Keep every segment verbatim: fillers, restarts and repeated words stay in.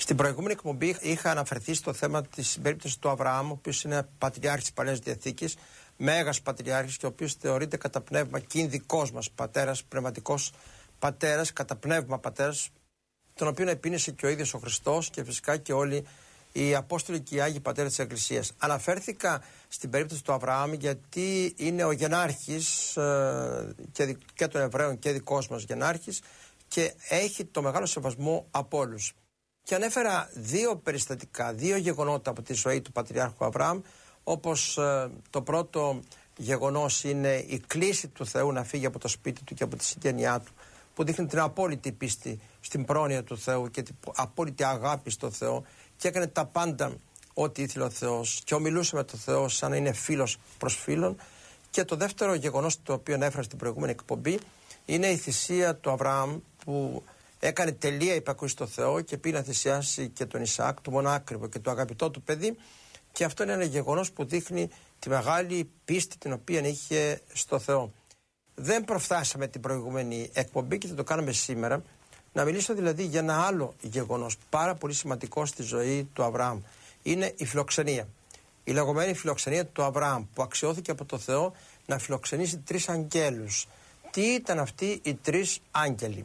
Στην προηγούμενη εκπομπή είχα αναφερθεί στο θέμα της περίπτωσης του Αβραάμ, ο οποίος είναι πατριάρχης της Παλαιάς Διαθήκης, μέγας πατριάρχης και ο οποίος θεωρείται κατά πνεύμα και είναι δικός μας πατέρας, πνευματικός πατέρας, κατά πνεύμα πατέρας, τον οποίο επίνεσε και ο ίδιος ο Χριστός και φυσικά και όλοι οι Απόστολοι και οι Άγιοι Πατέρες της Εκκλησίας. Αναφέρθηκα στην περίπτωση του Αβραάμ γιατί είναι ο γενάρχης ε, και, και των Εβραίων και δικός μας γενάρχης και έχει το μεγάλο σεβασμό από όλους. Και ανέφερα δύο περιστατικά, δύο γεγονότα από τη ζωή του Πατριάρχου Αβραάμ, όπως ε, το πρώτο γεγονός είναι η κλήση του Θεού να φύγει από το σπίτι του και από τη συγγένειά του, που δείχνει την απόλυτη πίστη στην πρόνοια του Θεού και την απόλυτη αγάπη στο Θεό και έκανε τα πάντα ό,τι ήθελε ο Θεός και ομιλούσε με τον Θεό σαν να είναι φίλος προς φίλον. Και το δεύτερο γεγονός το οποίο έφερα στην προηγούμενη εκπομπή είναι η θυσία του Αβραάμ, που έκανε τελεία υπακούση στο Θεό και πήγε να θυσιάσει και τον Ισαάκ, το μονάκριβο και το αγαπητό του παιδί, και αυτό είναι ένα γεγονός που δείχνει τη μεγάλη πίστη την οποία είχε στο Θεό. Δεν προφθάσαμε την προηγούμενη εκπομπή και θα το κάνουμε σήμερα, να μιλήσω δηλαδή για ένα άλλο γεγονός πάρα πολύ σημαντικό στη ζωή του Αβραάμ. Είναι η φιλοξενία. Η λεγόμενη φιλοξενία του Αβραάμ, που αξιώθηκε από το Θεό να φιλοξενήσει τρεις αγγέλους. Τι ήταν αυτοί οι τρεις άγγελοι?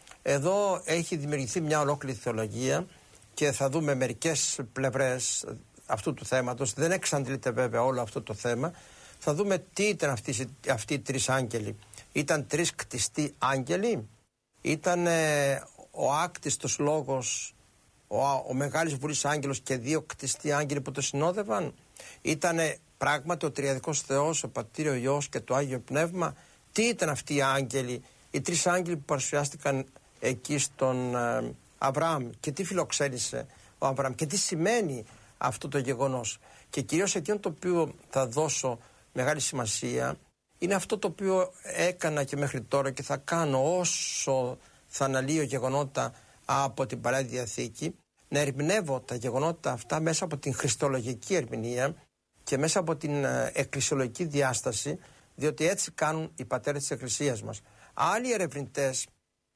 Εδώ έχει δημιουργηθεί μια ολόκληρη θεολογία και θα δούμε μερικές πλευρές αυτού του θέματος. Δεν εξαντλείται βέβαια όλο αυτό το θέμα. Θα δούμε τι ήταν αυτοί, αυτοί οι τρεις άγγελοι. Ήταν τρεις κτιστοί άγγελοι? Ήταν ε, ο άκτιστος λόγος, ο, ο μεγάλης βουλής άγγελος και δύο κτιστοί άγγελοι που το συνόδευαν? Ήταν πράγματι ο τριαδικός Θεός, ο Πατήρ, ο Υιός και το Άγιο Πνεύμα? Τι ήταν αυτοί οι άγγελοι, οι τρεις άγγελοι που παρουσιάστηκαν εκεί στον ε, Αβραάμ, και τι φιλοξένησε ο Αβραάμ και τι σημαίνει αυτό το γεγονός? Και κυρίως εκείνο το οποίο θα δώσω μεγάλη σημασία είναι αυτό το οποίο έκανα και μέχρι τώρα και θα κάνω όσο θα αναλύω γεγονότα από την Παλαιά Διαθήκη, να ερμηνεύω τα γεγονότα αυτά μέσα από την χριστολογική ερμηνεία και μέσα από την ε, εκκλησιολογική διάσταση, διότι έτσι κάνουν οι πατέρες της Εκκλησίας μας. Άλλοι ερευνητές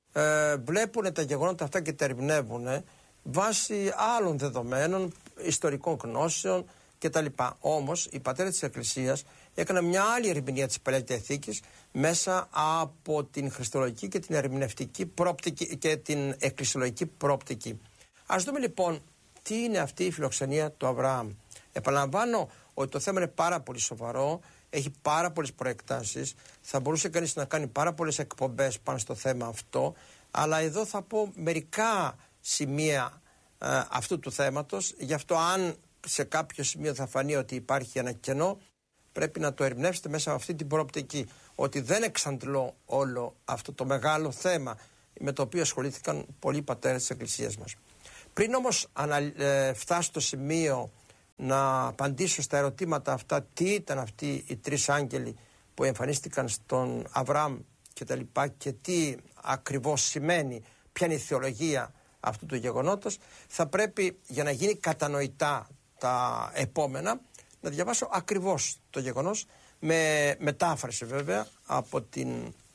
ε, βλέπουν τα γεγονότα αυτά και τα ερμηνεύουν βάσει άλλων δεδομένων, ιστορικών γνώσεων κτλ. Όμως οι πατέρες της Εκκλησίας έκαναν μια άλλη ερμηνεία της Παλαιάς Διαθήκης μέσα από την χριστολογική και την ερμηνευτική πρόπτικη και την εκκλησιολογική πρόπτικη. Ας δούμε λοιπόν τι είναι αυτή η φιλοξενία του Αβραάμ. Επαναλαμβάνω ότι το θέμα είναι πάρα πολύ σοβαρό, έχει πάρα πολλές προεκτάσεις, θα μπορούσε κανείς να κάνει πάρα πολλές εκπομπές πάνω στο θέμα αυτό, αλλά εδώ θα πω μερικά σημεία ε, αυτού του θέματος. Γι' αυτό αν σε κάποιο σημείο θα φανεί ότι υπάρχει ένα κενό, πρέπει να το ερμηνεύσετε μέσα από αυτή την προοπτική, ότι δεν εξαντλώ όλο αυτό το μεγάλο θέμα με το οποίο ασχολήθηκαν πολλοί πατέρες της Εκκλησίας μας. Πριν όμως ανα, ε, φτάσω στο σημείο να απαντήσω στα ερωτήματα αυτά, τι ήταν αυτοί οι τρεις άγγελοι που εμφανίστηκαν στον Αβραάμ και τα λοιπά, και τι ακριβώς σημαίνει, ποια είναι η θεολογία αυτού του γεγονότος, θα πρέπει, για να γίνει κατανοητά τα επόμενα, να διαβάσω ακριβώς το γεγονός, με μετάφραση βέβαια από την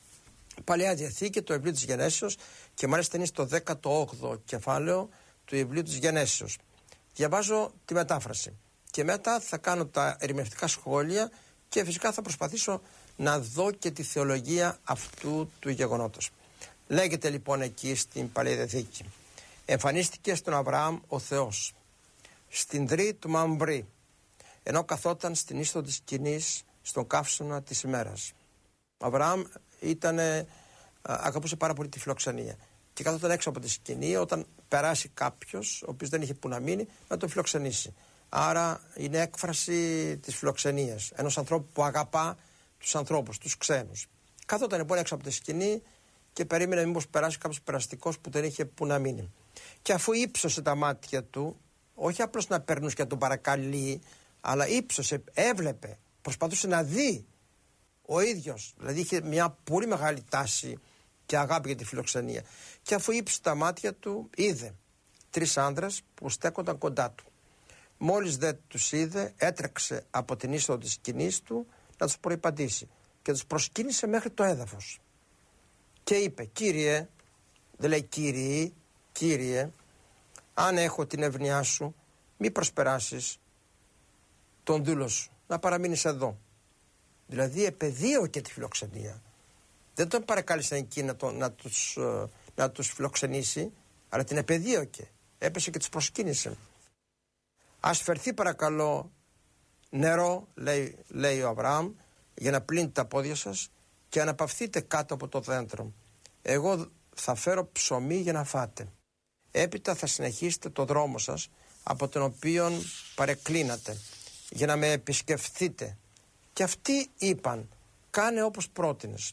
Παλαιά Διαθήκη, το βιβλίο της Γενέσεως, και μάλιστα είναι στο δέκατο όγδοο κεφάλαιο του βιβλίου της Γενέσεως. Διαβάζω τη μετάφραση και μετά θα κάνω τα ερμηνευτικά σχόλια και φυσικά θα προσπαθήσω να δω και τη θεολογία αυτού του γεγονότος. Λέγεται λοιπόν εκεί στην Παλαιά Διαθήκη: εμφανίστηκε στον Αβραάμ ο Θεός στην Δρύ του Μαμβρή, ενώ καθόταν στην είσοδο της σκηνής στον καύσωνα της ημέρας. Ο Αβραάμ ήταν, αγαπούσε πάρα πολύ τη φιλοξενία και καθόταν έξω από τη σκηνή όταν περάσει κάποιος ο οποίος δεν είχε που να μείνει, να τον φιλοξενήσει. Άρα είναι έκφραση της φιλοξενίας ενός ανθρώπου που αγαπά τους ανθρώπους, τους ξένους. Καθόταν λοιπόν έξω από τη σκηνή και περίμενε μήπως περάσει κάποιος περαστικός που δεν είχε που να μείνει. Και αφού ύψωσε τα μάτια του, όχι απλώς να περνούσε και να τον παρακαλεί, αλλά ύψωσε, έβλεπε, προσπαθούσε να δει ο ίδιος. Δηλαδή είχε μια πολύ μεγάλη τάση και αγάπη για τη φιλοξενία. Και αφού ύψωσε τα μάτια του, είδε τρεις άνδρες που στέκονταν κοντά του. Μόλις δεν τους είδε, έτρεξε από την είσοδο της σκηνής του να τους προϋπαντήσει και τους προσκύνησε μέχρι το έδαφος. Και είπε: Κύριε, δεν λέει Κύριοι, Κύριε, αν έχω την ευνοιά σου, μη προσπεράσεις τον δούλο σου, να παραμείνεις εδώ. Δηλαδή επεδίωκε τη φιλοξενία. Δεν τον παρακάλεσε εκεί να, το, να, τους, να τους φιλοξενήσει, αλλά την επεδίωκε. Έπεσε και τους προσκύνησε. Ας φερθεί παρακαλώ νερό, λέει, λέει ο Αβραάμ, για να πλύνει τα πόδια σας και αναπαυθείτε κάτω από το δέντρο. Εγώ θα φέρω ψωμί για να φάτε. Έπειτα θα συνεχίσετε το δρόμο σας από τον οποίο παρεκκλίνατε για να με επισκεφθείτε. Και αυτοί είπαν, κάνε όπως πρότεινες.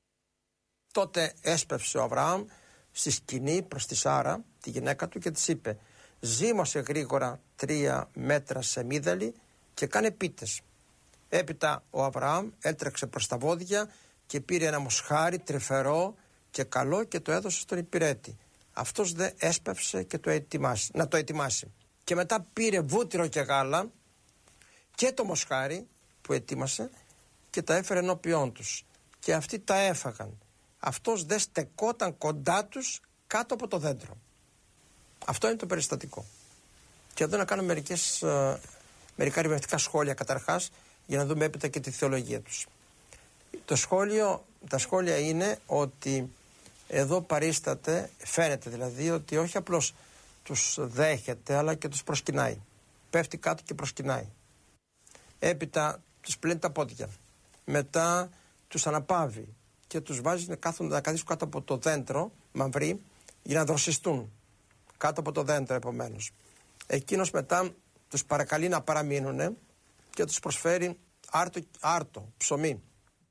Τότε έσπευσε ο Αβραάμ στη σκηνή προς τη Σάρα, τη γυναίκα του, και της είπε, ζύμωσε γρήγορα τρία μέτρα σε μύδαλι και κάνε πίτες. Έπειτα ο Αβραάμ έτρεξε προς τα βόδια και πήρε ένα μοσχάρι τρυφερό και καλό και το έδωσε στον υπηρέτη. Αυτός δε έσπευσε και το ετοιμάσει, να το ετοιμάσει. Και μετά πήρε βούτυρο και γάλα και το μοσχάρι που ετοίμασε και τα έφερε ενώπιόν τους. Και αυτοί τα έφαγαν. Αυτός δε στεκόταν κοντά τους κάτω από το δέντρο. Αυτό είναι το περιστατικό. Και εδώ να κάνω μερικές, uh, μερικά ερευνητικά σχόλια καταρχάς, για να δούμε έπειτα και τη θεολογία τους. Το σχόλιο, τα σχόλια είναι ότι εδώ παρίσταται, φαίνεται δηλαδή, ότι όχι απλώς τους δέχεται, αλλά και τους προσκυνάει. Πέφτει κάτω και προσκυνάει. Έπειτα τους πλένει τα πόδια. Μετά τους αναπαύει και τους βάζει να, κάθονται, να καθίσουν κάτω από το δέντρο, μαυρί, για να δροσιστούν. Κάτω από το δέντρο επομένως. Εκείνος μετά τους παρακαλεί να παραμείνουν και τους προσφέρει άρτο, άρτο ψωμί.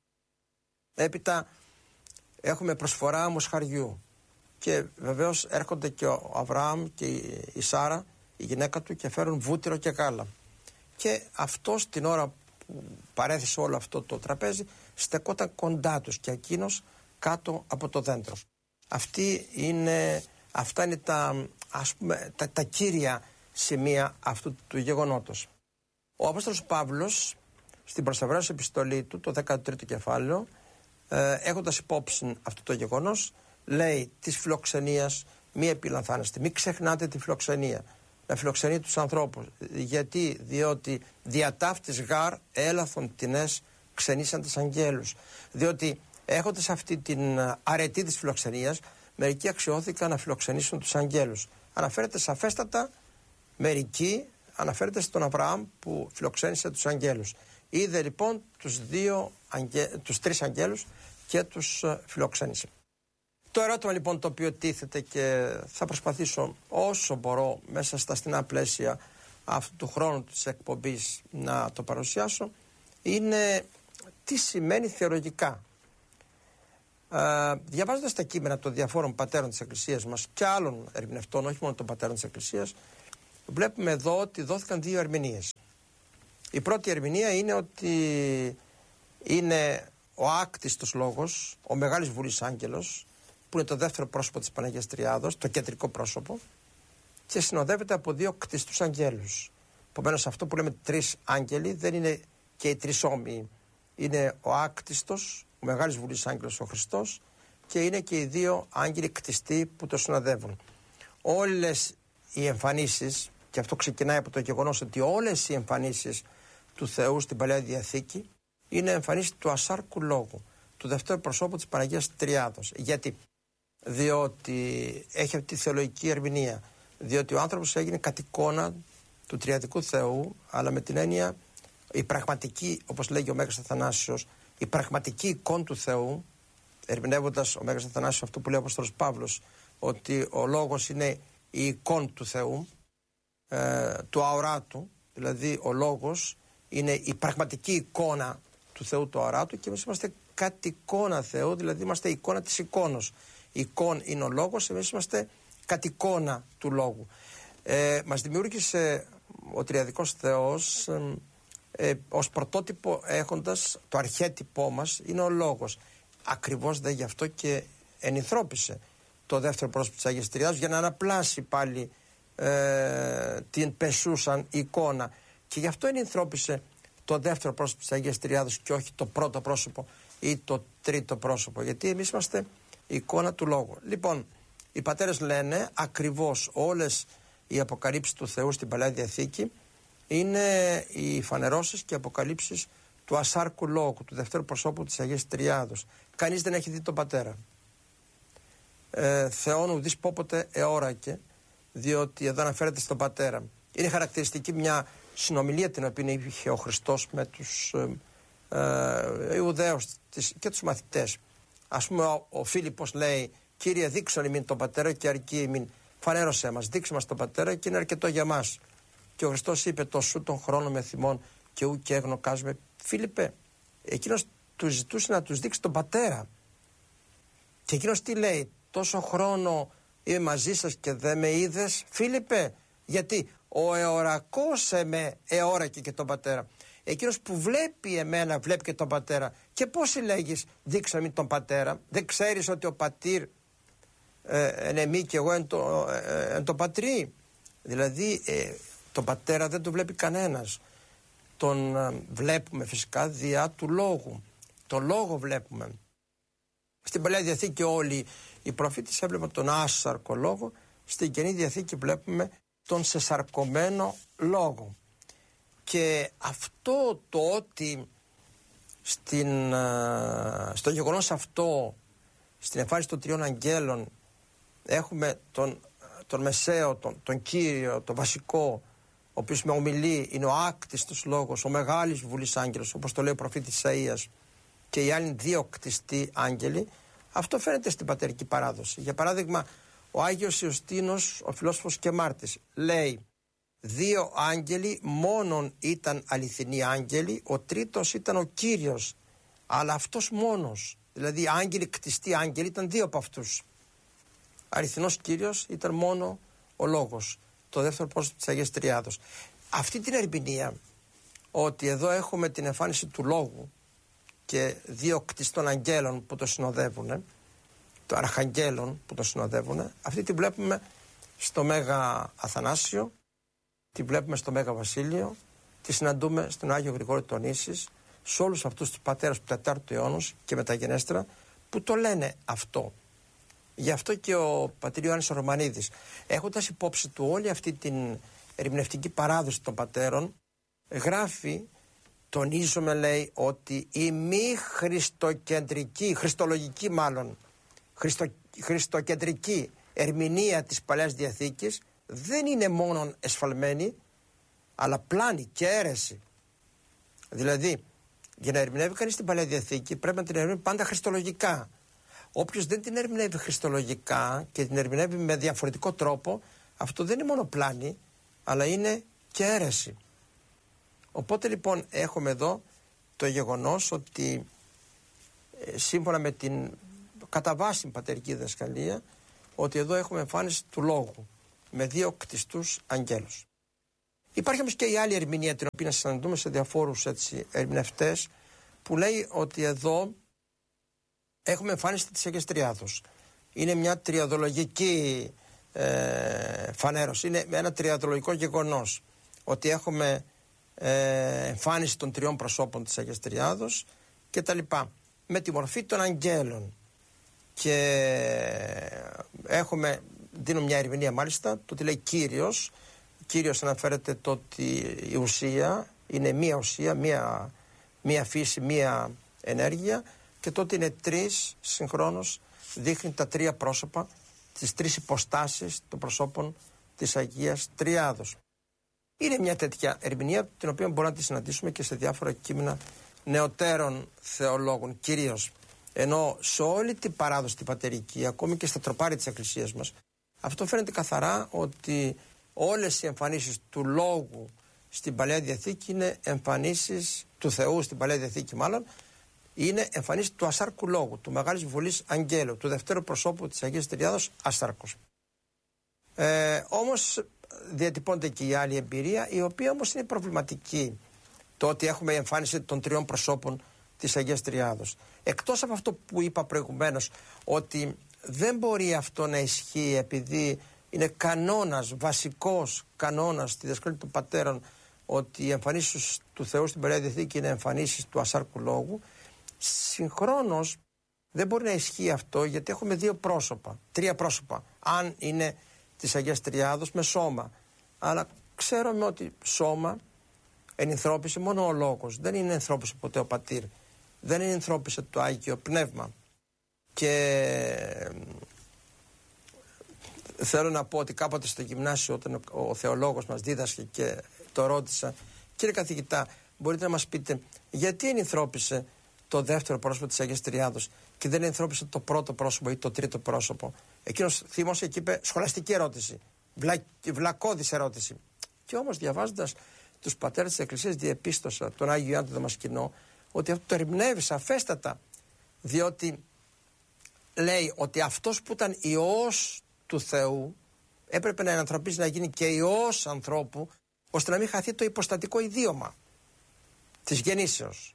Έπειτα έχουμε προσφορά μοσχαριού και βεβαίως έρχονται και ο Αβραάμ και η Σάρα, η γυναίκα του, και φέρουν βούτυρο και γάλα. Και αυτός την ώρα που παρέθεσε όλο αυτό το τραπέζι στεκόταν κοντά τους και εκείνος κάτω από το δέντρο. Αυτή είναι, αυτά είναι τα, ας πούμε, τα, τα κύρια σημεία αυτού του γεγονότος. Ο Απόστολος Παύλος στην προς Εβραίους επιστολή του, το δέκατο τρίτο κεφάλαιο, ε, έχοντας υπόψη αυτό το γεγονός, λέει της φιλοξενίας μη επιλανθάνεστε, μην ξεχνάτε τη φιλοξενία, να φιλοξενεί τους ανθρώπους. Γιατί, διότι διατάφτης γάρ έλαθον τινές ξενήσαν τις αγγέλους. Διότι έχοντας αυτή την αρετή της φιλοξενίας, μερικοί αξιώθηκαν να φιλοξενήσουν τους αγγέλους. Αναφέρεται σαφέστατα, μερικοί αναφέρεται στον Αβραάμ που φιλοξένησε τους αγγέλους. Είδε λοιπόν τους, δύο, τους τρεις αγγέλους και τους φιλοξένησε. Το ερώτημα λοιπόν το οποίο τίθεται και θα προσπαθήσω όσο μπορώ μέσα στα στενά πλαίσια αυτού του χρόνου της εκπομπής να το παρουσιάσω είναι τι σημαίνει θεολογικά. Ε, διαβάζοντας τα κείμενα των διαφόρων πατέρων της Εκκλησίας μας και άλλων ερμηνευτών, όχι μόνο των πατέρων της Εκκλησίας, βλέπουμε εδώ ότι δόθηκαν δύο ερμηνείες. Η πρώτη ερμηνεία είναι ότι είναι ο άκτιστος λόγος, ο Μεγάλης Βουλής Άγγελος, που είναι το δεύτερο πρόσωπο της Παναγίας Τριάδος, το κεντρικό πρόσωπο, και συνοδεύεται από δύο κτιστούς αγγέλους. Επομένως, αυτό που λέμε τρεις άγγελοι δεν είναι και οι τρεις όμοιοι. Είναι ο άκτιστος, ο Μεγάλης Βουλής Άγγελος ο Χριστός, και είναι και οι δύο άγγελοι κτιστοί που το συνοδεύουν. Όλες οι εμφανίσεις, και αυτό ξεκινάει από το γεγονός ότι όλες οι εμφανίσεις του Θεού στην Παλαιά Διαθήκη είναι εμφανίσεις του ασάρκου λόγου, του δεύτερου προσώπου της Παναγίας Τριάδος. Γιατί? Διότι έχει αυτή τη θεολογική ερμηνεία. Διότι ο άνθρωπος έγινε κατ' εικόνα του τριαδικού Θεού, αλλά με την έννοια η πραγματική, όπως λέγει ο Μέγας Αθανάσιος, η πραγματική εικόνα του Θεού, ερμηνεύοντας ο Μέγας Αθανάσιος αυτό που λέει ο Απόστολος Παύλος, ότι ο λόγος είναι η εικόνα του Θεού, ε, του αοράτου, δηλαδή ο λόγος είναι η πραγματική εικόνα του Θεού του αοράτου και εμείς είμαστε κατ' εικόνα Θεού, δηλαδή είμαστε η εικόνα της εικόνος. Η εικόνα είναι ο λόγος, εμείς είμαστε κατ' εικόνα του λόγου. Ε, μας δημιούργησε ο τριαδικός Θεός ε, ε, ως πρωτότυπο, έχοντας το αρχέτυπό μας είναι ο λόγος. Ακριβώς δε γι' αυτό και ενηθρώπισε το δεύτερο πρόσωπο της Αγίας Τριάδος για να αναπλάσει πάλι ε, την πεσούσαν εικόνα, και γι' αυτό ενηθρώπισε το δεύτερο πρόσωπο της Αγίας Τριάδος και όχι το πρώτο πρόσωπο ή το τρίτο πρόσωπο, γιατί εμείς είμαστε η εικόνα του λόγου. Λοιπόν, οι πατέρες λένε ακριβώς όλες οι αποκαλύψεις του Θεού στην Παλαιά Διαθήκη είναι οι φανερώσεις και οι αποκαλύψεις του ασάρκου λόγου, του δευτέρου προσώπου της Αγίας Τριάδος. Κανείς δεν έχει δει τον Πατέρα. Ε, Θεόν ουδείς πόποτε εώρακε, διότι εδώ αναφέρεται στον Πατέρα. Είναι χαρακτηριστική μια συνομιλία την οποία είχε ο Χριστός με τους ε, ε, Ιουδαίους και τους μαθητές. Ας πούμε ο, ο Φίλιππος λέει, Κύριε δείξον ημίν τον Πατέρα και αρκεί ημίν, φανέρωσέ μας, δείξε μας τον Πατέρα και είναι αρκετό για μας. Και ο Χριστός είπε, το σου τον χρόνο με θυμών και ου και έγνο κάσμε. Φίλιππε, εκείνος του ζητούσε να τους δείξει τον Πατέρα. Και εκείνος τι λέει, τόσο χρόνο είμαι μαζί σας και δεν με είδες, Φίλιππε, γιατί ο εωρακός εμέ εώρακε και τον Πατέρα. Εκείνος που βλέπει εμένα βλέπει και τον Πατέρα. Και πώς λέγεις δείξαμε τον Πατέρα? Δεν ξέρεις ότι ο πατήρ ε, εν εμεί και εγώ εν το, ε, εν το πατρί? Δηλαδή ε, τον Πατέρα δεν τον βλέπει κανένας. Τον ε, βλέπουμε φυσικά διά του Λόγου. Τον Λόγο βλέπουμε. Στην Παλαιά Διαθήκη όλοι οι προφήτες έβλεπαν τον άσαρκο Λόγο. Στην Καινή Διαθήκη βλέπουμε τον σεσαρκωμένο Λόγο. Και αυτό το ότι στην, στο γεγονός αυτό, στην εμφάνιση των τριών αγγέλων, έχουμε τον, τον Μεσαίο, τον, τον Κύριο, τον βασικό, ο οποίος με ομιλεί, είναι ο άκτιστος Λόγος, ο μεγάλης βουλής άγγελος, όπως το λέει ο προφήτης Ισαΐας, και οι άλλοι δύο κτιστοί άγγελοι. Αυτό φαίνεται στην πατερική παράδοση. Για παράδειγμα, ο Άγιος Ιωστίνος, ο φιλόσοφος και μάρτης, λέει δύο άγγελοι μόνον ήταν αληθινοί άγγελοι, ο τρίτος ήταν ο Κύριος, αλλά αυτός μόνος. Δηλαδή άγγελοι, κτιστοί άγγελοι, ήταν δύο από αυτούς. Αληθινός Κύριος ήταν μόνο ο Λόγος, το δεύτερο πρόσωπο της Αγίας Τριάδος. Αυτή την ερμηνεία, ότι εδώ έχουμε την εμφάνιση του Λόγου και δύο κτιστών αγγέλων που το συνοδεύουν, των αρχαγγέλων που το συνοδεύουν, αυτή τη βλέπουμε στο Μέγα Αθανάσιο, τη βλέπουμε στο Μέγα Βασίλειο, τη συναντούμε στον Άγιο Γρηγόρη τον Ίσης, σε όλους αυτούς τους πατέρες του τετάρτου αιώνος και μεταγενέστερα που το λένε αυτό. Γι' αυτό και ο πατήρ Ιωάννης ο Ρωμανίδης, έχοντας υπόψη του όλη αυτή την ερμηνευτική παράδοση των πατέρων, γράφει, τονίζουμε λέει, ότι η μη χριστοκεντρική, χριστολογική μάλλον, χριστο, χριστοκεντρική ερμηνεία της Παλαιάς Διαθήκης δεν είναι μόνον εσφαλμένη, αλλά πλάνη και αίρεση. Δηλαδή, για να ερμηνεύει κανείς την Παλαιά Διαθήκη πρέπει να την ερμηνεύει πάντα χριστολογικά. Όποιος δεν την ερμηνεύει χριστολογικά και την ερμηνεύει με διαφορετικό τρόπο, αυτό δεν είναι μόνο πλάνη, αλλά είναι και αίρεση. Οπότε λοιπόν έχουμε εδώ το γεγονός ότι ε, σύμφωνα με την κατά βάση πατερική διδασκαλία, ότι εδώ έχουμε εμφάνιση του Λόγου με δύο κτιστούς αγγέλους. Υπάρχει όμως και η άλλη ερμηνεία, την οποία συναντούμε σε διαφόρους έτσι, ερμηνευτές, που λέει ότι εδώ έχουμε εμφάνιση της Αγίας Τριάδος. Είναι μια τριαδολογική ε, φανέρωση, είναι ένα τριαδολογικό γεγονός, ότι έχουμε ε, εμφάνιση των τριών προσώπων της Αγίας Τριάδος και τα λοιπά, με τη μορφή των αγγέλων. Και έχουμε, δίνω μια ερμηνεία μάλιστα, το ότι λέει Κύριος. Κύριος αναφέρεται το ότι η ουσία είναι μία ουσία, μία, μία φύση, μία ενέργεια, και το ότι είναι τρεις συγχρόνως δείχνει τα τρία πρόσωπα, τις τρεις υποστάσεις των προσώπων της Αγίας Τριάδος. Είναι μια τέτοια ερμηνεία την οποία μπορούμε να τη συναντήσουμε και σε διάφορα κείμενα νεωτέρων θεολόγων κυρίως. Ενώ σε όλη την παράδοση την πατερική, ακόμη και στα τροπάρια της Εκκλησίας μας, αυτό φαίνεται καθαρά ότι όλες οι εμφανίσεις του Λόγου στην Παλαιά Διαθήκη είναι εμφανίσεις του Θεού στην Παλαιά Διαθήκη μάλλον, είναι εμφανίσεις του ασάρκου Λόγου, του Μεγάλης Βουλής Αγγέλου, του δευτέρου προσώπου της Αγίας Τριάδος ασάρκος. Ε, όμως διατυπώνεται και η άλλη εμπειρία, η οποία όμως είναι προβληματική, το ότι έχουμε εμφάνιση των τριών προσώπων της Αγίας Τριάδος. Εκτός από αυτό που είπα προηγουμένως, ότι δεν μπορεί αυτό να ισχύει επειδή είναι κανόνας, βασικός κανόνας στη διδασκαλία των πατέρων, ότι οι εμφανίσεις του Θεού στην Παλαιά Διαθήκη είναι εμφανίσεις του ασάρκου Λόγου. Συγχρόνως δεν μπορεί να ισχύει αυτό, γιατί έχουμε δύο πρόσωπα, τρία πρόσωπα, αν είναι της Αγίας Τριάδος με σώμα. Αλλά ξέρουμε ότι σώμα ενυνθρώπισε μόνο ο Λόγος. Δεν είναι ενθρώπισε ποτέ ο Πατήρ. Δεν είναι ενθρώπισε το Άγιο Πνεύμα. Και θέλω να πω ότι κάποτε στο γυμνάσιο, όταν ο θεολόγος μας δίδασκε και το ρώτησα, κύριε καθηγητά, μπορείτε να μας πείτε γιατί ενυνθρώπισε το δεύτερο πρόσωπο της Αγίας Τριάδος και δεν ενυνθρώπισε το πρώτο πρόσωπο ή το τρίτο πρόσωπο? Εκείνος θύμωσε και είπε σχολαστική ερώτηση, βλα, βλακώδης ερώτηση. Και όμως διαβάζοντας τους πατέρες της Εκκλησίας διεπίστωσα, τον Άγιο Ιωάννη τον Δαμασκηνό, ότι αυτό το ερμηνεύει σαφέστατα, διότι λέει ότι αυτός που ήταν Υιός του Θεού έπρεπε να ενανθρωπίσει, να γίνει και Υιός ανθρώπου, ώστε να μην χαθεί το υποστατικό ιδίωμα της γεννήσεως.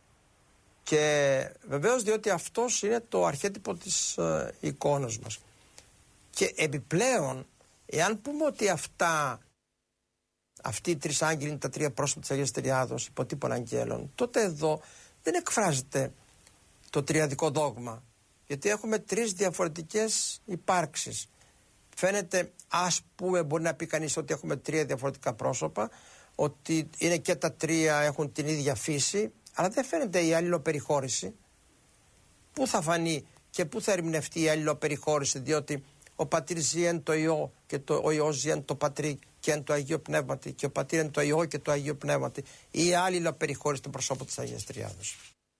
Και βεβαίως διότι αυτός είναι το αρχέτυπο της ε, εικόνας μας. Και επιπλέον, εάν πούμε ότι αυτά, αυτοί οι τρεις άγγελοι είναι τα τρία πρόσωπα της Αγίας Τριάδος, υποτύπων αγγέλων, τότε εδώ δεν εκφράζεται το τριαδικό δόγμα. Γιατί έχουμε τρεις διαφορετικές υπάρξεις. Φαίνεται, ας πούμε, μπορεί να πει κανείς ότι έχουμε τρία διαφορετικά πρόσωπα, ότι είναι και τα τρία έχουν την ίδια φύση, αλλά δεν φαίνεται η αλληλοπεριχώρηση. Πού θα φανεί και πού θα ερμηνευτεί η αλληλοπεριχώρηση, διότι ο Πατήρ ζει εν το Υιό και το, ο Υιός ζει εν το Πατρί και εν το Αγίο Πνεύματι και ο Πατήρ εν το Υιό και το Αγίο Πνεύματι, ή η αλληλοπεριχώρηση των προσώπων της Αγίας Τριάδος.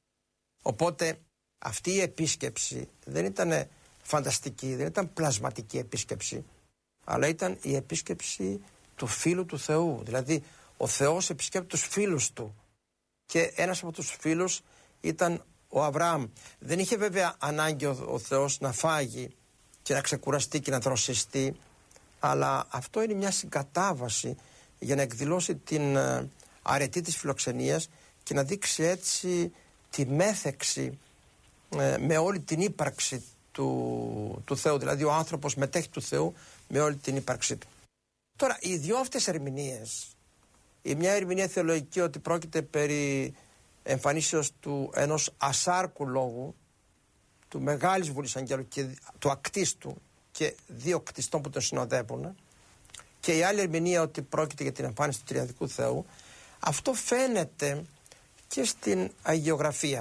Οπότε αυτή η επίσκεψη δεν ήταν φανταστική, δεν ήταν πλασματική επίσκεψη, αλλά ήταν η επίσκεψη του φίλου του Θεού. Δηλαδή ο Θεός επισκέπτει τους φίλους του και ένας από τους φίλους ήταν ο Αβραάμ. Δεν είχε βέβαια ανάγκη ο, ο Θεός να φάγει και να ξεκουραστεί και να δροσιστεί, αλλά αυτό είναι μια συγκατάβαση για να εκδηλώσει την ε, αρετή της φιλοξενίας και να δείξει έτσι τη μέθεξη ε, με όλη την ύπαρξη του, του Θεού. Δηλαδή ο άνθρωπος μετέχει του Θεού με όλη την ύπαρξή του. Τώρα οι δυο αυτές ερμηνείες, η μια ερμηνεία θεολογική ότι πρόκειται περί εμφανίσεως του ενός ασάρκου λόγου, του μεγάλης βουλής αγγέλου και του ακτίστου και δύο κτιστών που τον συνοδεύουν, και η άλλη ερμηνεία ότι πρόκειται για την εμφάνιση του τριαδικού Θεού. Αυτό φαίνεται και στην αγιογραφία,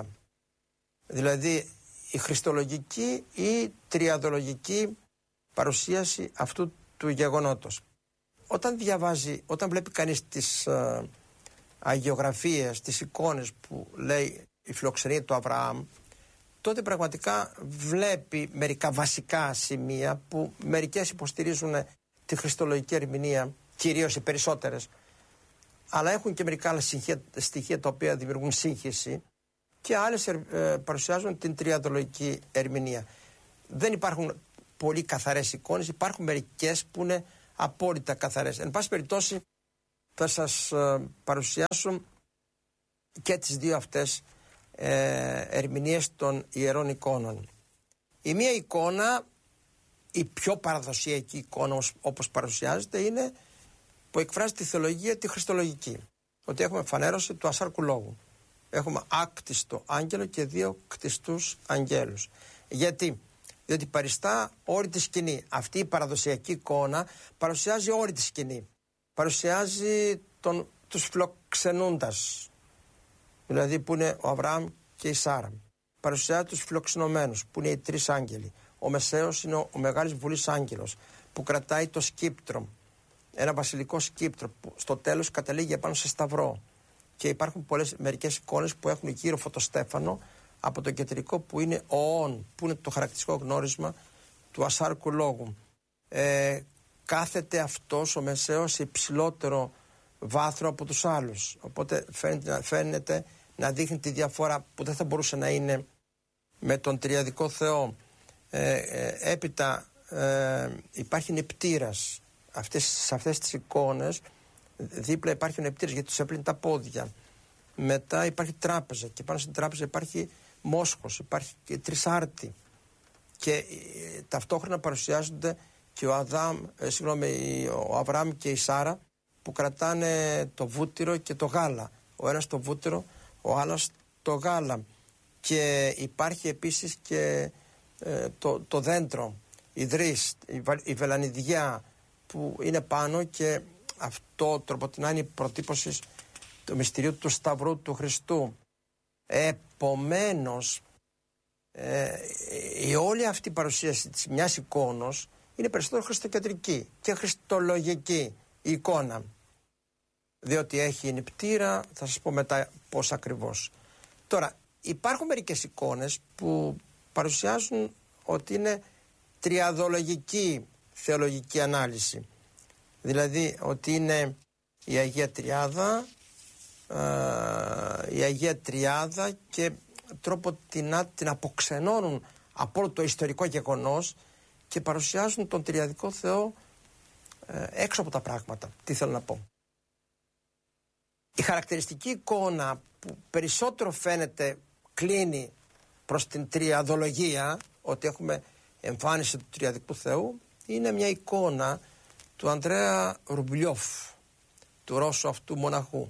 δηλαδή η χριστολογική ή τριαδολογική παρουσίαση αυτού του γεγονότος. Όταν διαβάζει, όταν βλέπει κανείς τις ε, αγιογραφίες, τις εικόνες που λέει η φιλοξενία του Αβραάμ, τότε πραγματικά βλέπει μερικά βασικά σημεία που μερικές υποστηρίζουν τη χριστολογική ερμηνεία, κυρίως οι περισσότερες, αλλά έχουν και μερικά άλλα στοιχεία, στοιχεία τα οποία δημιουργούν σύγχυση, και άλλες ε, παρουσιάζουν την τριαδολογική ερμηνεία. Δεν υπάρχουν πολύ καθαρές εικόνες, υπάρχουν μερικές που είναι απόλυτα καθαρές. Εν πάση περιπτώσει θα σας ε, παρουσιάσω και τις δύο αυτές ε, ερμηνείες των ιερών εικόνων. Η μία εικόνα, η πιο παραδοσιακή εικόνα όπως παρουσιάζεται, είναι που εκφράζει τη θεολογία τη χριστολογική. Ότι έχουμε φανέρωση του ασάρκου λόγου. Έχουμε άκτιστο άγγελο και δύο κτιστούς αγγέλους. Γιατί? Διότι παριστά όλη τη σκηνή. Αυτή η παραδοσιακή εικόνα παρουσιάζει όλη τη σκηνή. Παρουσιάζει τον, τους φιλοξενούντας, δηλαδή που είναι ο Αβραάμ και η Σάρα. Παρουσιάζει τους φιλοξενωμένους που είναι οι τρεις άγγελοι. Ο Μεσαίος είναι ο, ο μεγάλης βουλής άγγελος που κρατάει το σκύπτρο, ένα βασιλικό σκύπτρο που στο τέλος καταλήγει επάνω σε σταυρό. Και υπάρχουν πολλές, μερικές εικόνες που έχουν γύρω φωτοστέφανο από το κεντρικό που είναι ο όν, που είναι το χαρακτηριστικό γνώρισμα του ασάρκου λόγου. Ε, κάθεται αυτός ο Μεσαίος σε υψηλότερο βάθρο από τους άλλους. Οπότε φαίνεται, φαίνεται να δείχνει τη διαφορά που δεν θα μπορούσε να είναι με τον τριαδικό Θεό. Ε, ε, έπειτα ε, υπάρχει νεπτήρας. Αυτές, σε αυτές τις εικόνες δίπλα υπάρχει ο νεπτήρας γιατί τους έπλυνε τα πόδια. Μετά υπάρχει τράπεζα και πάνω στην τράπεζα υπάρχει μόσχος, υπάρχει και τρισάρτη. Και ε, ταυτόχρονα παρουσιάζονται και ο, Αδάμ, ε, συγγνώμη, ο Αβραάμ και η Σάρα που κρατάνε το βούτυρο και το γάλα. Ο ένας το βούτυρο, ο άλλος το γάλα. Και υπάρχει επίσης και ε, το, το δέντρο, η δρύς, η, η βελανιδιά, που είναι πάνω και αυτό τροποτινά είναι η προτύπωση του μυστηρίου του Σταυρού του Χριστού. Επομένως, ε, η όλη αυτή η παρουσίαση της μιας εικόνος είναι περισσότερο χριστοκεντρική και χριστολογική η εικόνα. Διότι έχει νηπτήρα, θα σας πω μετά πώς ακριβώς. Τώρα, υπάρχουν μερικές εικόνες που παρουσιάζουν ότι είναι τριαδολογική θεολογική ανάλυση. Δηλαδή ότι είναι η Αγία Τριάδα, ε, η Αγία Τριάδα και τρόπο την, την αποξενώνουν από όλο το ιστορικό γεγονός και παρουσιάζουν τον τριαδικό Θεό ε, έξω από τα πράγματα. Τι θέλω να πω. Η χαρακτηριστική εικόνα που περισσότερο φαίνεται κλείνει προς την τριαδολογία, ότι έχουμε εμφάνιση του τριαδικού Θεού, είναι μια εικόνα του Ανδρέα Ρουμπλιόφ, του Ρώσου αυτού μοναχού,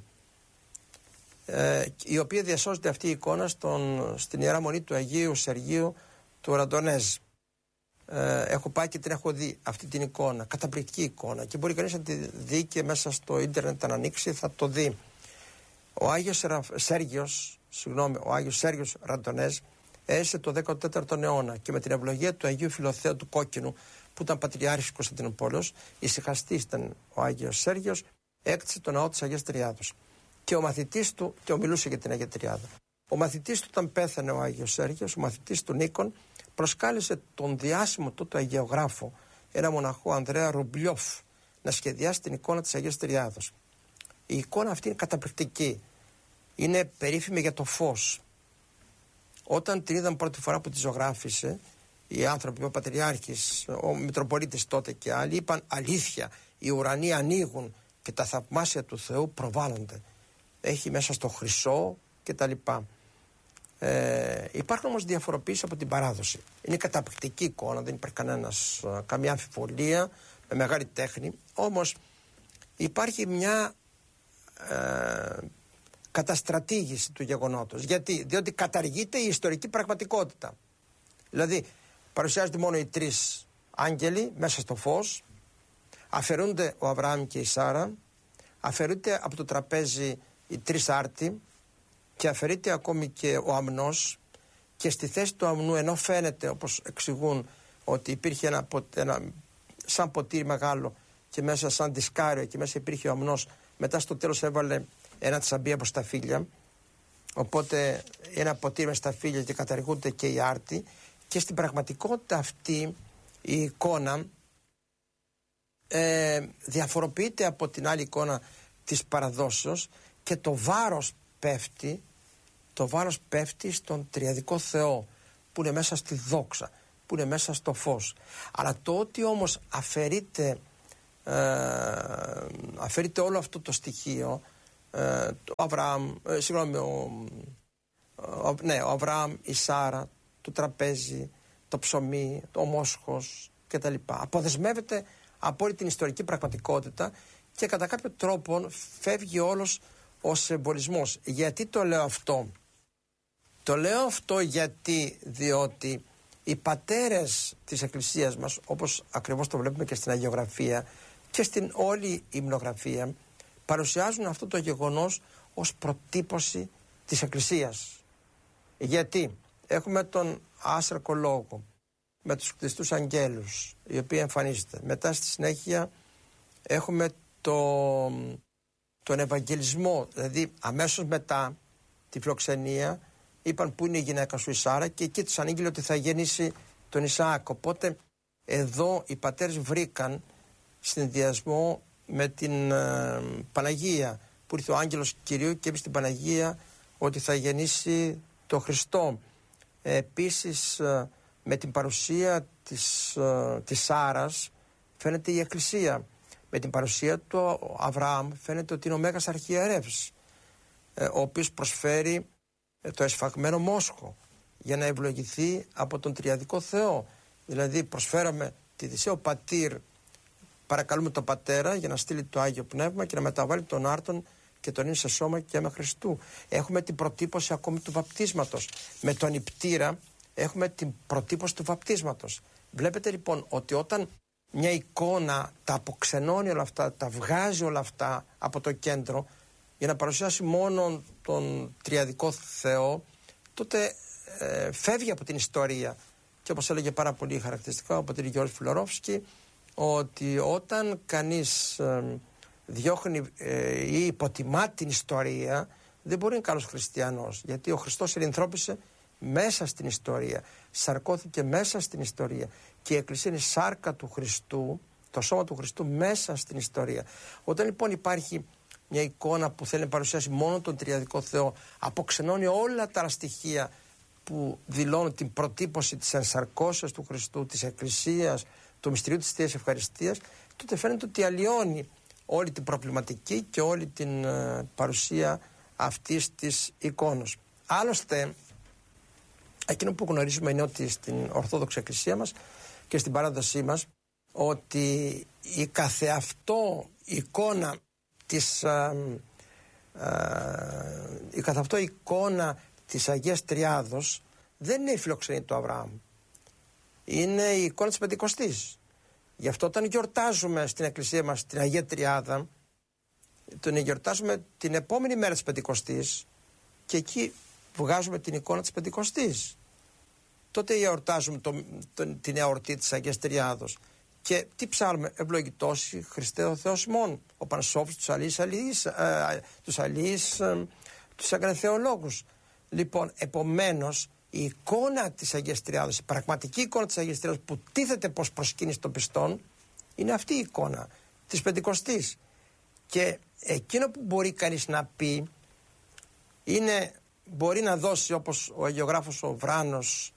ε, η οποία διασώζεται αυτή η εικόνα στον, στην Ιερά Μονή του Αγίου Σεργίου του Ραντονέζ. Ε, έχω πάει και την έχω δει αυτή την εικόνα, καταπληκτική εικόνα, και μπορεί κανείς να τη δει και μέσα στο ίντερνετ, αν ανοίξει θα το δει. Ο Άγιος Σέργιος, συγγνώμη, ο Άγιος Σέργιος Ραντονέζ έζησε το δέκατο τέταρτο αιώνα και με την ευλογία του Αγίου Φιλοθέου του Κόκκινου, που ήταν πατριάρχης Κωνσταντινούπολης, ησυχαστής ήταν ο Άγιος Σέργιος, έκτισε τον ναό της Αγίας Τριάδος. Και ο μαθητής του, και ο μιλούσε για την Αγία Τριάδα. Ο μαθητής του, όταν πέθανε ο Άγιος Σέργιος, ο μαθητής του Νίκον, προσκάλεσε τον διάσημο τότε αγιογράφο, ένα μοναχό Ανδρέα Ρουμπλιόφ, να σχεδιάσει την εικόνα της Αγίας Τριάδος. Η εικόνα αυτή είναι καταπληκτική. Είναι περίφημη για το φως. Όταν την είδαν πρώτη φορά που τη ζωγράφησε, οι άνθρωποι, ο Πατριάρχης, ο Μητροπολίτης τότε και άλλοι, είπαν αλήθεια, οι ουρανοί ανοίγουν και τα θαυμάσια του Θεού προβάλλονται. Έχει μέσα στο χρυσό κτλ. Ε, υπάρχουν όμως διαφοροποιήσεις από την παράδοση. Είναι καταπληκτική εικόνα, δεν υπάρχει κανένας, καμία αμφιβολία, με μεγάλη τέχνη. Όμως υπάρχει μια ε, καταστρατήγηση του γεγονότος. Γιατί? Διότι καταργείται η ιστορική πραγματικότητα. Δηλαδή παρουσιάζονται μόνο οι τρεις άγγελοι μέσα στο φως, αφαιρούνται ο Αβραάμ και η Σάρα, αφαιρούνται από το τραπέζι οι τρεις άρτοι και αφαιρείται ακόμη και ο αμνός, και στη θέση του αμνού, ενώ φαίνεται, όπως εξηγούν, ότι υπήρχε ένα, ένα σαν ποτήρι μεγάλο και μέσα σαν δισκάριο και μέσα υπήρχε ο αμνός, μετά στο τέλος έβαλε ένα τσαμπί από σταφύλια, οπότε ένα ποτήρι με σταφύλια και καταργούνται και οι άρτοι, και στην πραγματικότητα αυτή η εικόνα ε, διαφοροποιείται από την άλλη εικόνα της παραδόσεως και το βάρος πέφτει, το βάρος πέφτει στον τριαδικό Θεό που είναι μέσα στη δόξα, που είναι μέσα στο φως. Αλλά το ότι όμως αφαιρείται, ε, αφαιρείται όλο αυτό το στοιχείο, ε, το Αβραάμ, ε, συγγνώμη, ο, ο, ναι, ο Αβραάμ, η Σάρα, το τραπέζι, το ψωμί, το μόσχος κτλ. Αποδεσμεύεται από όλη την ιστορική πραγματικότητα και κατά κάποιο τρόπο φεύγει όλος ο συμβολισμός. Γιατί το λέω αυτό? Το λέω αυτό γιατί, διότι οι πατέρες της Εκκλησίας μας, όπως ακριβώς το βλέπουμε και στην αγιογραφία και στην όλη υμνογραφία, παρουσιάζουν αυτό το γεγονός ως προτύπωση της Εκκλησίας. Γιατί έχουμε τον άσρακο λόγο με τους κλειστούς αγγέλους, οι οποίοι εμφανίζονται. Μετά στη συνέχεια έχουμε το, τον Ευαγγελισμό, δηλαδή αμέσως μετά τη φιλοξενία είπαν που είναι η γυναίκα σου η Σάρα, και εκεί τους ανήγγειλε ότι θα γεννήσει τον Ισαάκ. Οπότε εδώ οι πατέρες βρήκαν συνδυασμό με την ε, Παναγία, που ήρθε ο άγγελος Κυρίου και είπε στην Παναγία ότι θα γεννήσει τον Χριστό. Ε, επίσης ε, με την παρουσία της, ε, της Σάρας φαίνεται η Εκκλησία. Με την παρουσία του Αβραάμ φαίνεται ότι είναι ο Μέγας Αρχιερεύς, ε, ο οποίος προσφέρει ε, το εσφαγμένο μόσχο για να ευλογηθεί από τον Τριαδικό Θεό. Δηλαδή προσφέραμε τη θυσία, ο πατήρ, παρακαλούμε τον πατέρα για να στείλει το Άγιο Πνεύμα και να μεταβάλει τον άρτον και τον είναι σε σώμα και αίμα Χριστού. Έχουμε την προτύπωση ακόμη του βαπτίσματος. Με τον νηπτήρα έχουμε την προτύπωση του βαπτίσματος. Βλέπετε λοιπόν ότι όταν μια εικόνα, τα αποξενώνει όλα αυτά, τα βγάζει όλα αυτά από το κέντρο για να παρουσιάσει μόνο τον τριαδικό Θεό, τότε ε, φεύγει από την ιστορία. Και όπως έλεγε πάρα πολύ χαρακτηριστικά ο πατήρ Γιώργος Φιλορόφσκι, ότι όταν κανείς ε, διώχνει ε, ή υποτιμά την ιστορία, δεν μπορεί να είναι καλός χριστιανός, γιατί ο Χριστός ενανθρώπισε μέσα στην ιστορία, σαρκώθηκε μέσα στην ιστορία και η Εκκλησία είναι η σάρκα του Χριστού, το σώμα του Χριστού μέσα στην ιστορία. Όταν λοιπόν υπάρχει μια εικόνα που θέλει να παρουσιάσει μόνο τον τριαδικό Θεό, αποξενώνει όλα τα στοιχεία που δηλώνουν την προτύπωση της ενσαρκώσεως του Χριστού, της Εκκλησίας, του μυστηρίου της Θείας Ευχαριστίας, τότε φαίνεται ότι αλλοιώνει όλη την προβληματική και όλη την uh, παρουσία αυτής της εικόνας. Άλλωστε, εκείνο που γνωρίζουμε είναι ότι στην Ορθόδοξη Εκκλησία μας και στην παράδοσή μας, ότι η καθεαυτό εικόνα της α, α, η καθεαυτό εικόνα της Αγίας Τριάδος δεν είναι η φιλοξενία του Αβραάμ, είναι η εικόνα της Πεντηκοστής. Γι' αυτό όταν γιορτάζουμε στην Εκκλησία μας την Αγία Τριάδα, τον γιορτάζουμε την επόμενη μέρα της Πεντηκοστής και εκεί βγάζουμε την εικόνα της Πεντηκοστής. Τότε γιορτάζουμε το, το, την εορτή της Αγίας Τριάδος. Και τι ψάλουμε? Ευλογητός Χριστέ ο Θεός ημών, ο Πανσόφος, τους αλείς, αλείς, ε, τους αλείς, ε, τους αγρεθεολόγους. Λοιπόν, επομένως, η εικόνα της Αγίας Τριάδος, η πραγματική εικόνα της Αγίας Τριάδος που τίθεται προς προσκύνηση των πιστών, είναι αυτή η εικόνα της Πεντηκοστής. Και εκείνο που μπορεί κανείς να πει είναι, μπορεί να δώσει, όπως ο αγιογράφος ο Βράνος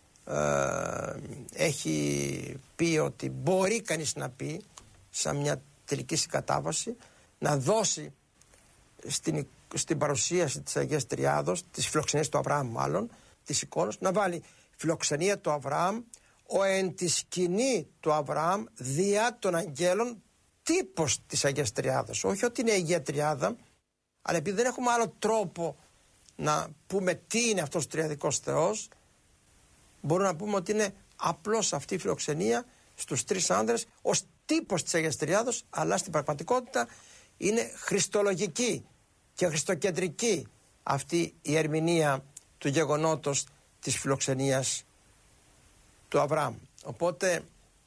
ε, έχει πει, ότι μπορεί κανείς να πει σαν μια τελική συγκατάβαση, να δώσει στην, στην παρουσίαση της Αγίας Τριάδος, της φιλοξενίας του Αβραάμ μάλλον, της εικόνας, να βάλει φιλοξενία του Αβραάμ, ο εν τη σκηνή του Αβραάμ διά των αγγέλων, τύπος της Αγίας Τριάδος. Όχι ότι είναι η Αγία Τριάδα, αλλά επειδή δεν έχουμε άλλο τρόπο να πούμε τι είναι αυτός ο τριαδικός Θεός, μπορούμε να πούμε ότι είναι απλώς αυτή η φιλοξενία στους τρεις άνδρες ως τύπος της Αγίας Τριάδος, αλλά στην πραγματικότητα είναι χριστολογική και χριστοκεντρική αυτή η ερμηνεία του γεγονότος της φιλοξενίας του Αβραάμ. Οπότε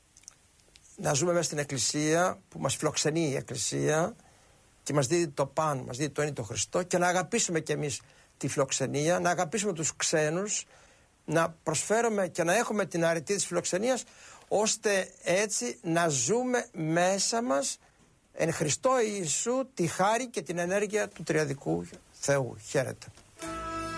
να ζούμε μέσα στην Εκκλησία που μας φιλοξενεί η Εκκλησία και μας δίδει το πάνω, μας δίδει το έννητο Χριστό, και να αγαπήσουμε κι εμείς τη φιλοξενία, να αγαπήσουμε τους ξένους, να προσφέρουμε και να έχουμε την αρετή της φιλοξενίας, ώστε έτσι να ζούμε μέσα μας εν Χριστώ Ιησού τη χάρη και την ενέργεια του τριαδικού Θεού. Χαίρετε.